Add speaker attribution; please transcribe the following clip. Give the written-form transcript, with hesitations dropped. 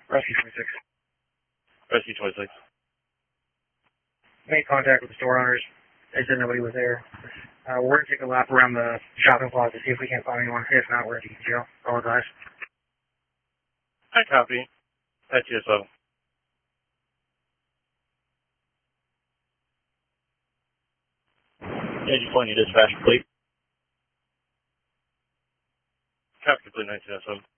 Speaker 1: Rescue 26.
Speaker 2: Rescue 26.
Speaker 1: Made contact with the store owners. They said nobody was there. We're going to take a lap around the shopping plaza to see if we can't find anyone. If not, we're going to take jail. Apologize.
Speaker 2: I copy. At TSO.
Speaker 3: Agent 20 dispatch complete.
Speaker 2: Traffic complete 19 SO.